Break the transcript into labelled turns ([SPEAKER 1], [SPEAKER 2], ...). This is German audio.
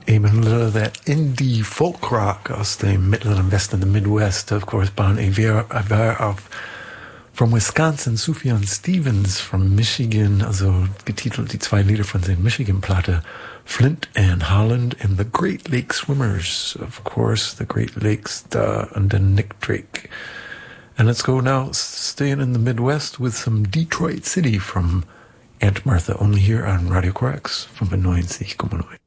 [SPEAKER 1] Eben ein little of that indie folk rock aus dem mittleren Westen, the Midwest, of course, waren from Wisconsin, Sufjan Stevens, from Michigan, also getitelt die 2 Lieder von seiner Michigan-Platte, Flint and Holland and the Great Lake Swimmers, of course, the Great Lakes, and then Nick Drake. And let's go now, staying in the Midwest with some Detroit City from Aunt Martha, only here on Radio Corax 95,9.